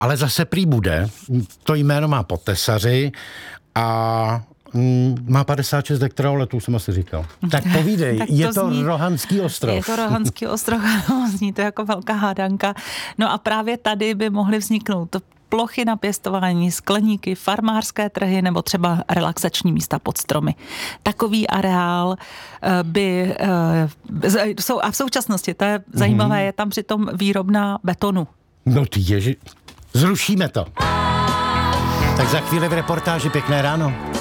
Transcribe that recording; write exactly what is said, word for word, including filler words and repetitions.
ale zase prý bude. To jméno má po tesaři a mm, má padesát šest hektarů letů, jsem asi říkal. Tak povídej, tak to je to zní, Rohanský ostrov. Je to Rohanský ostrov, zní to jako velká hádanka. No a právě tady by mohly vzniknout plochy na pěstování, skleníky, farmářské trhy nebo třeba relaxační místa pod stromy. Takový areál by jsou a v současnosti, to je zajímavé, mm-hmm. je tam přitom výrobna betonu. No ty ježi, zrušíme to. Tak za chvíli v reportáži. Pěkné ráno.